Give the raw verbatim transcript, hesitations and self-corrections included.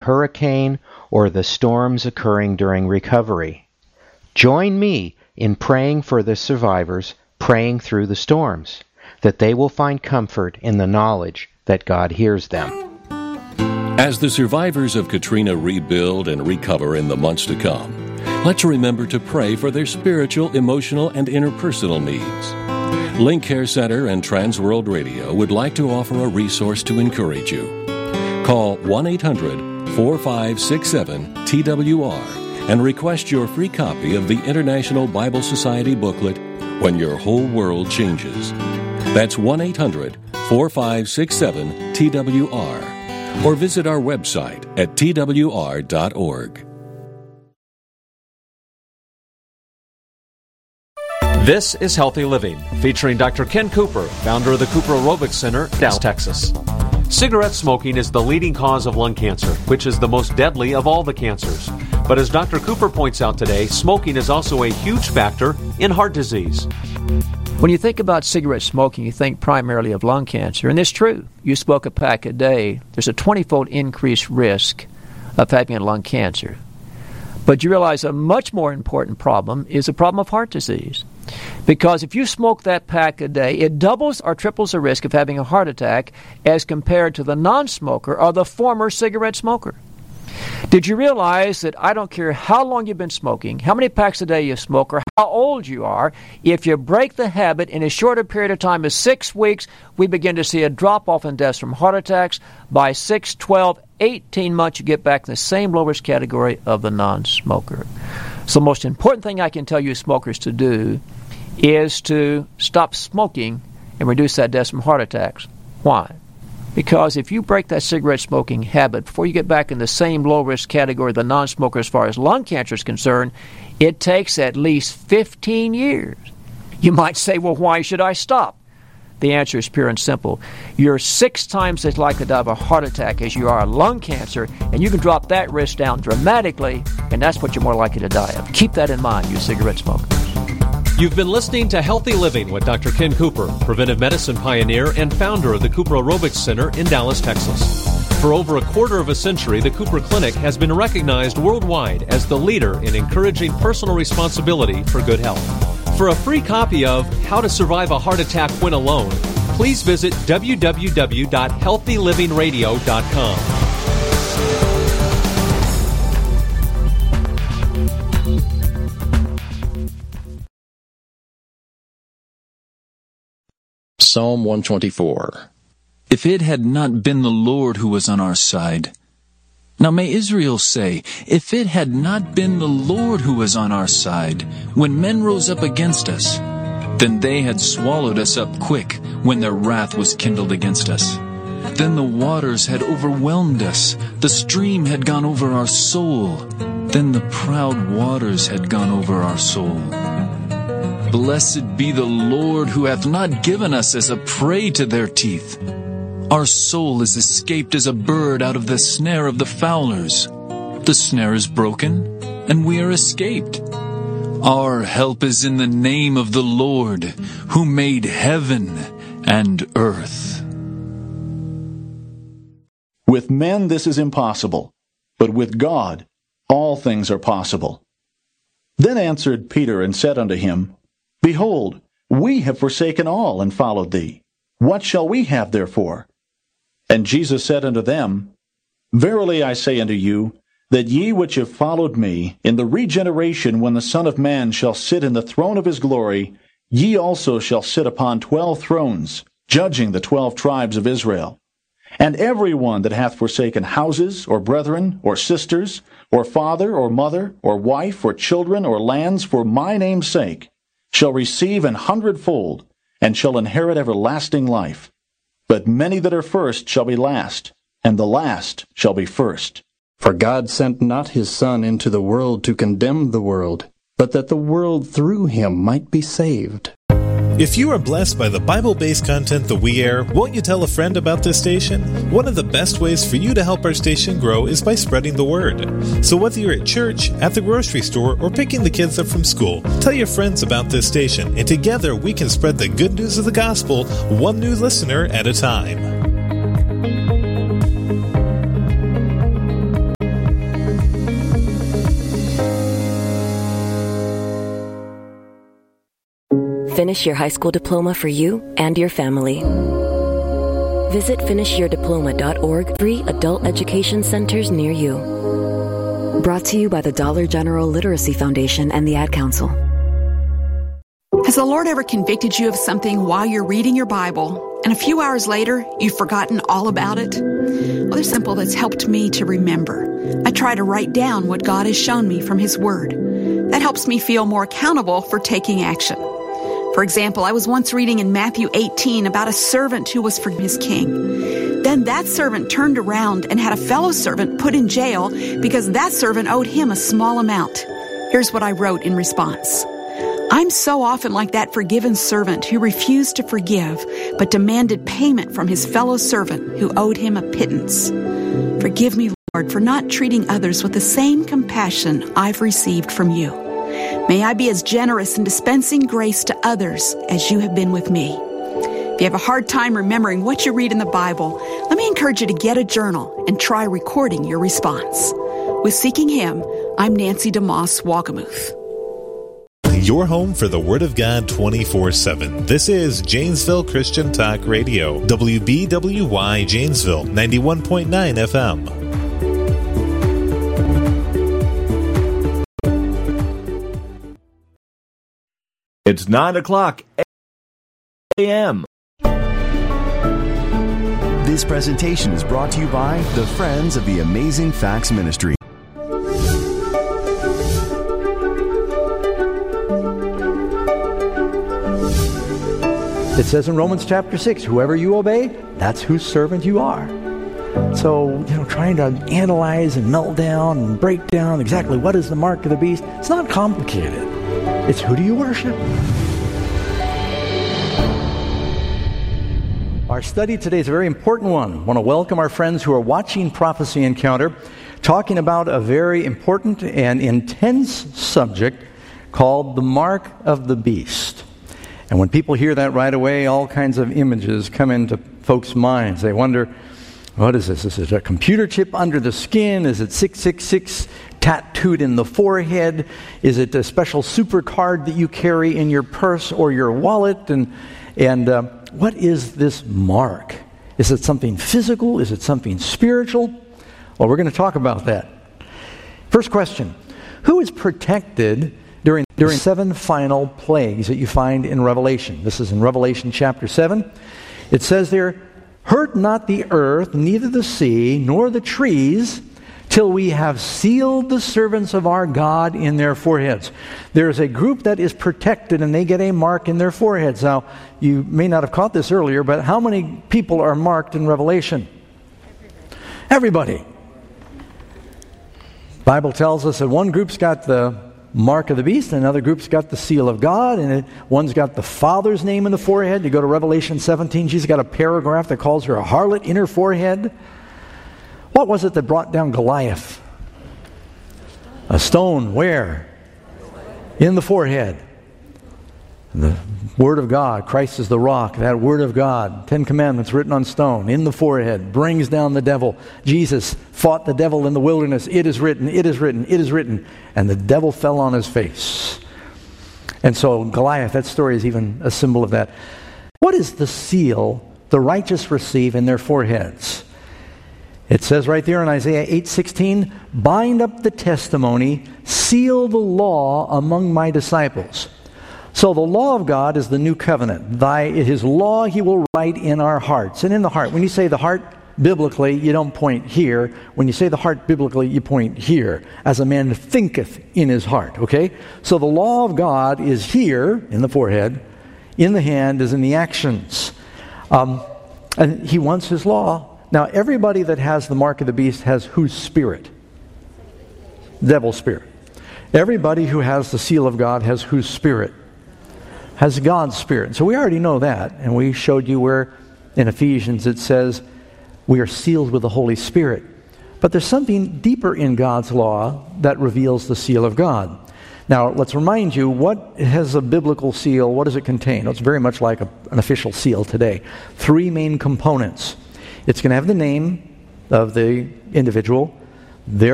hurricane or the storms occurring during recovery. Join me in praying for the survivors, praying through the storms, that they will find comfort in the knowledge that God hears them. As the survivors of Katrina rebuild and recover in the months to come, let's remember to pray for their spiritual, emotional, and interpersonal needs. Link Care Center and Trans World Radio would like to offer a resource to encourage you. Call one eight hundred, four five six seven, T W R and request your free copy of the International Bible Society booklet, When Your Whole World Changes. That's one eight hundred, four five six seven, T W R. Or visit our website at T W R dot org. This is Healthy Living, featuring Doctor Ken Cooper, founder of the Cooper Aerobics Center, Dallas, Texas. Cigarette smoking is the leading cause of lung cancer, which is the most deadly of all the cancers. But as Doctor Cooper points out today, smoking is also a huge factor in heart disease. When you think about cigarette smoking, you think primarily of lung cancer, and it's true. You smoke a pack a day, there's a twenty-fold increased risk of having lung cancer. But you realize a much more important problem is a problem of heart disease. Because if you smoke that pack a day, it doubles or triples the risk of having a heart attack as compared to the non-smoker or the former cigarette smoker. Did you realize that I don't care how long you've been smoking, how many packs a day you smoke, or how old you are, if you break the habit in as short a period of time as six weeks, we begin to see a drop-off in deaths from heart attacks. By six, twelve, eighteen months, you get back in the same low-risk category of the non-smoker. So the most important thing I can tell you smokers to do is to stop smoking and reduce that deaths from heart attacks. Why? Because if you break that cigarette smoking habit before you get back in the same low-risk category of the non-smoker as far as lung cancer is concerned, it takes at least fifteen years. You might say, well, why should I stop? The answer is pure and simple. You're six times as likely to have a heart attack as you are lung cancer, and you can drop that risk down dramatically, and that's what you're more likely to die of. Keep that in mind, you cigarette smokers. You've been listening to Healthy Living with Doctor Ken Cooper, preventive medicine pioneer and founder of the Cooper Aerobics Center in Dallas, Texas. For over a quarter of a century, the Cooper Clinic has been recognized worldwide as the leader in encouraging personal responsibility for good health. For a free copy of How to Survive a Heart Attack When Alone, please visit w w w dot healthy living radio dot com. Psalm one twenty-four. If it had not been the Lord who was on our side. Now may Israel say, if it had not been the Lord who was on our side, when men rose up against us, then they had swallowed us up quick, when their wrath was kindled against us. Then the waters had overwhelmed us, the stream had gone over our soul, then the proud waters had gone over our soul. Blessed be the Lord who hath not given us as a prey to their teeth. Our soul is escaped as a bird out of the snare of the fowlers. The snare is broken, and we are escaped. Our help is in the name of the Lord, who made heaven and earth. With men this is impossible, but with God all things are possible. Then answered Peter and said unto him, Behold, we have forsaken all and followed thee. What shall we have therefore? And Jesus said unto them, Verily I say unto you, that ye which have followed me, in the regeneration when the Son of Man shall sit in the throne of his glory, ye also shall sit upon twelve thrones, judging the twelve tribes of Israel. And every one that hath forsaken houses, or brethren, or sisters, or father, or mother, or wife, or children, or lands, for my name's sake, shall receive an hundredfold, and shall inherit everlasting life. But many that are first shall be last, and the last shall be first. For God sent not his Son into the world to condemn the world, but that the world through him might be saved. If you are blessed by the Bible-based content that we air, won't you tell a friend about this station? One of the best ways for you to help our station grow is by spreading the word. So whether you're at church, at the grocery store, or picking the kids up from school, tell your friends about this station, and together we can spread the good news of the gospel, one new listener at a time. finish your high school diploma for you and your family. Visit finish your diploma dot org, free adult education centers near you. Brought to you by the Dollar General Literacy Foundation and the Ad Council. Has the Lord ever convicted you of something while you're reading your Bible, and a few hours later, you've forgotten all about it? Well, there's simple that's helped me to remember. I try to write down what God has shown me from His Word. That helps me feel more accountable for taking action. For example, I was once reading in Matthew eighteen about a servant who was for his king. Then that servant turned around and had a fellow servant put in jail because that servant owed him a small amount. Here's what I wrote in response. I'm so often like that forgiven servant who refused to forgive, but demanded payment from his fellow servant who owed him a pittance. Forgive me, Lord, for not treating others with the same compassion I've received from you. May I be as generous in dispensing grace to others as you have been with me. If you have a hard time remembering what you read in the Bible, let me encourage you to get a journal and try recording your response. With Seeking Him, I'm Nancy DeMoss Wagamuth. Your home for the Word of God twenty-four seven. This is Janesville Christian Talk Radio, W B W Y Janesville, ninety-one point nine F M. It's nine o'clock a m This presentation is brought to you by the Friends of the Amazing Facts Ministry. It says in Romans chapter six, whoever you obey, that's whose servant you are. So, you know, trying to analyze and melt down and break down exactly what is the mark of the beast, it's not complicated. It's who do you worship? Our study today is a very important one. I want to welcome our friends who are watching Prophecy Encounter, talking about a very important and intense subject called the mark of the beast. And when people hear that right away, all kinds of images come into folks' minds. They wonder, what is this? Is it a computer chip under the skin? Is it six six six tattooed in the forehead? Is it a special super card that you carry in your purse or your wallet? And and uh, what is this mark? Is it something physical? Is it something spiritual? Well, we're going to talk about that. First question, who is protected during, during seven final plagues that you find in Revelation? This is in Revelation chapter seven. It says there, hurt not the earth, neither the sea, nor the trees, till we have sealed the servants of our God in their foreheads. There's a group that is protected, and they get a mark in their foreheads. Now, you may not have caught this earlier, but how many people are marked in Revelation? Everybody. The Bible tells us that one group's got the mark of the beast, and another group's got the seal of God, and it, one's got the Father's name in the forehead. You go to Revelation seventeen, she's got a paragraph that calls her a harlot in her forehead. What was it that brought down Goliath? A stone, where? In the forehead. The Word of God, Christ is the rock, that Word of God, Ten Commandments written on stone, in the forehead, brings down the devil. Jesus fought the devil in the wilderness. It is written, it is written, it is written. And the devil fell on his face. And so Goliath, that story is even a symbol of that. What is the seal the righteous receive in their foreheads? It says right there in Isaiah eight sixteen, bind up the testimony, seal the law among my disciples. So the law of God is the new covenant. Thy, His law He will write in our hearts. And in the heart, when you say the heart biblically, you don't point here. When you say the heart biblically, you point here. As a man thinketh in his heart, okay? So the law of God is here, in the forehead. In the hand is in the actions. Um, and He wants His law. Now, everybody that has the mark of the beast has whose spirit? Devil's spirit. Everybody who has the seal of God has whose spirit? Has God's spirit. So we already know that. And we showed you where in Ephesians it says we are sealed with the Holy Spirit. But there's something deeper in God's law that reveals the seal of God. Now, let's remind you, what has a biblical seal? What does it contain? Well, it's very much like a, an official seal today. Three main components. It's going to have the name of the individual, their